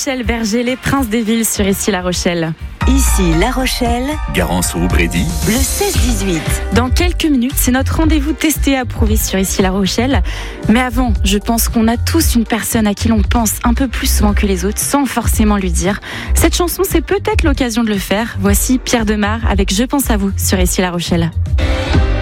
Michel Berger, les princes des villes sur Ici La Rochelle. Ici La Rochelle, Garance-Roubrédy, le 16-18. Dans quelques minutes, c'est notre rendez-vous testé et approuvé sur Ici La Rochelle. Mais avant, je pense qu'on a tous une personne à qui l'on pense un peu plus souvent que les autres, sans forcément lui dire. Cette chanson, c'est peut-être l'occasion de le faire. Voici Pierre Demar avec Je pense à vous sur Ici La Rochelle.